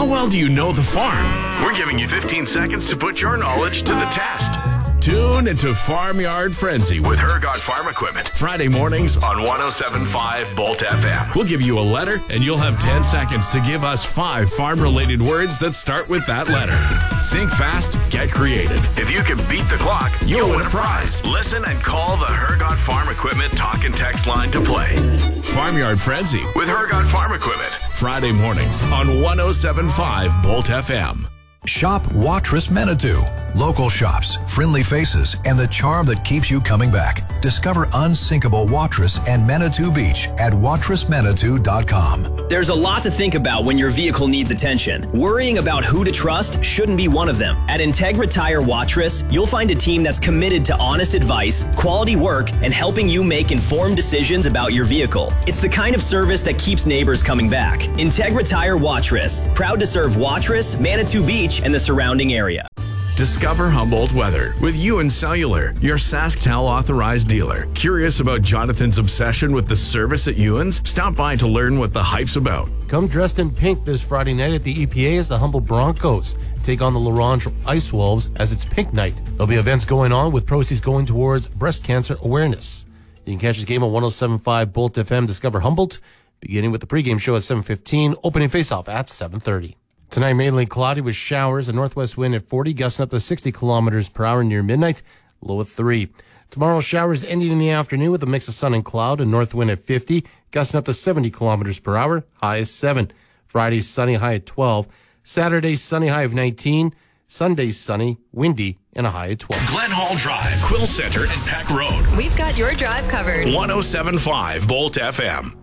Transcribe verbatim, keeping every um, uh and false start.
well do you know the farm? We're giving you fifteen seconds to put your knowledge to the test. Tune into Farmyard Frenzy with Hergot Farm Equipment. Friday mornings on one oh seven point five Bolt F M. We'll give you a letter, and you'll have ten seconds to give us five farm-related words that start with that letter. Think fast, get creative. If you can beat the clock, you'll win a prize. Listen and call the Hergot Farm Equipment talk and text line to play. Farmyard Frenzy with Hergot Farm Equipment. Friday mornings on one oh seven point five Bolt F M. Shop Watrous Manitou. Local shops, friendly faces, and the charm that keeps you coming back. Discover unsinkable Watrous and Manitou Beach at watrous manitou dot com. There's a lot to think about when your vehicle needs attention. Worrying about who to trust shouldn't be one of them. At Integra Tire Watrous, you'll find a team that's committed to honest advice, quality work, and helping you make informed decisions about your vehicle. It's the kind of service that keeps neighbors coming back. Integra Tire Watrous, proud to serve Watrous, Manitou Beach, and the surrounding area. Discover Humboldt weather with Ewan Cellular, your SaskTel authorized dealer. Curious about Jonathan's obsession with the service at Ewan's? Stop by to learn what the hype's about. Come dressed in pink this Friday night at the E P A as the Humboldt Broncos take on the Larange Ice Wolves as it's Pink Night. There'll be events going on with proceeds going towards breast cancer awareness. You can catch this game on one oh seven point five Bolt F M. Discover Humboldt, beginning with the pregame show at seven fifteen, opening faceoff at seven thirty. Tonight, mainly cloudy with showers, a northwest wind at forty, gusting up to sixty kilometers per hour near midnight, low at three. Tomorrow, showers ending in the afternoon with a mix of sun and cloud, a north wind at fifty, gusting up to seventy kilometers per hour, high at seven. Friday, sunny, high at twelve. Saturday, sunny, high of nineteen. Sunday, sunny, windy, and a high at twelve. Glen Hall Drive, Quill Center, and Peck Road. We've got your drive covered. one oh seven point five Bolt F M.